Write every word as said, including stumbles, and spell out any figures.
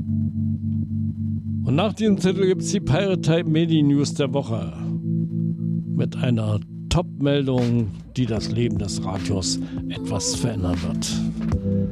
Und nach diesem Titel gibt es die Pirate Type Medi News der Woche. Mit einer Top-Meldung, die das Leben des Radios etwas verändern wird.